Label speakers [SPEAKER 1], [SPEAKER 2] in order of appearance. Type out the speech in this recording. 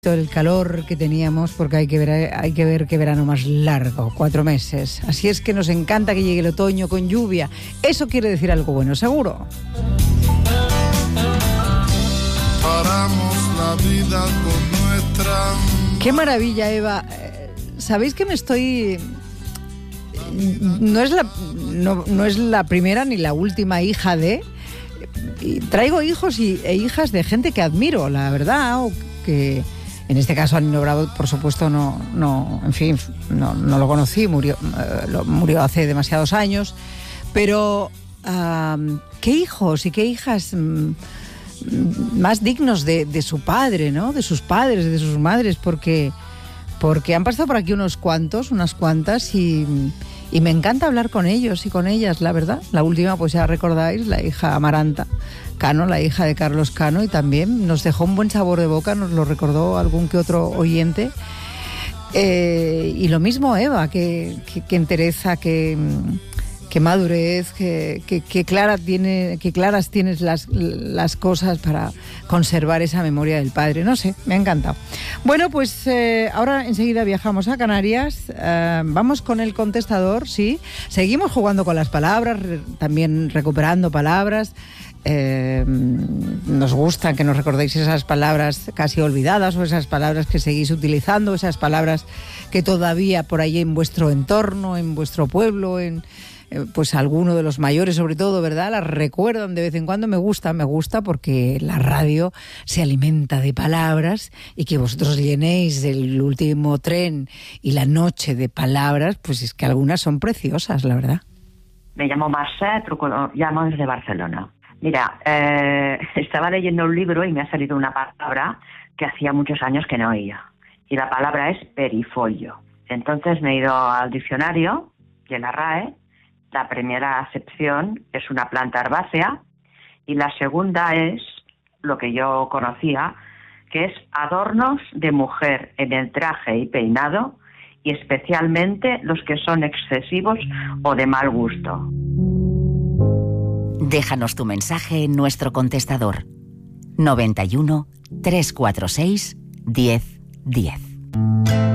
[SPEAKER 1] el calor que teníamos, porque hay que ver qué verano más largo, 4 meses. Así es que nos encanta que llegue el otoño con lluvia. Eso quiere decir algo bueno, seguro.
[SPEAKER 2] Paramos la vida con nuestra...
[SPEAKER 1] Qué maravilla, Eva. ¿Sabéis que me estoy... No es la primera ni la última hija de... Traigo hijos e hijas de gente que admiro, la verdad, o que... En este caso, a Nino Bravo, por supuesto, no lo conocí, murió hace demasiados años. Pero, ¿qué hijos y qué hijas más dignos de su padre, ¿no? De sus padres, de sus madres, porque han pasado por aquí unas cuantas, y me encanta hablar con ellos y con ellas, la verdad. La última, pues ya recordáis, la hija Amaranta Cano, la hija de Carlos Cano, y también nos dejó un buen sabor de boca, nos lo recordó algún que otro oyente. Y lo mismo Eva, que entereza, que madurez, que claras tienes las cosas para conservar esa memoria del padre. No sé, me ha encantado. Bueno, pues ahora enseguida viajamos a Canarias. Vamos con el contestador, sí. Seguimos jugando con las palabras, también recuperando palabras. Nos gusta que nos recordéis esas palabras casi olvidadas, o esas palabras que seguís utilizando, esas palabras que todavía por ahí en vuestro entorno, en vuestro pueblo, pues alguno de los mayores sobre todo, ¿verdad? Las recuerdan de vez en cuando. Me gusta porque la radio se alimenta de palabras, y que vosotros llenéis el último tren y la noche de palabras, pues es que algunas son preciosas, la verdad.
[SPEAKER 3] Me llamo Marcela, llamo desde Barcelona. Mira, estaba leyendo un libro y me ha salido una palabra que hacía muchos años que no oía. Y la palabra es perifolio. Entonces me he ido al diccionario y en la RAE. La primera acepción es una planta herbácea y la segunda es lo que yo conocía, que es adornos de mujer en el traje y peinado, y especialmente los que son excesivos o de mal gusto.
[SPEAKER 4] Déjanos tu mensaje en nuestro contestador 91 346 1010.